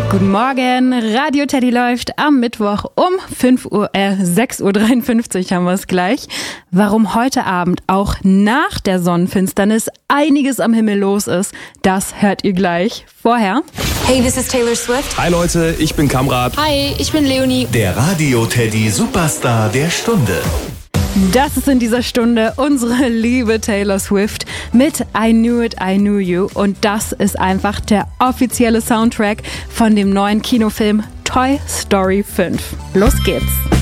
Guten Morgen, Radio Teddy läuft am Mittwoch um 6:53 Uhr haben wir es gleich. Warum heute Abend auch nach der Sonnenfinsternis einiges am Himmel los ist, das hört ihr gleich. Vorher. Hey, this is Taylor Swift. Hi Leute, ich bin Kamrat. Hi, ich bin Leonie. Der Radio Teddy Superstar der Stunde. Das ist in dieser Stunde unsere liebe Taylor Swift mit I Knew It, I Knew You. Und das ist einfach der offizielle Soundtrack von dem neuen Kinofilm Toy Story 5. Los geht's!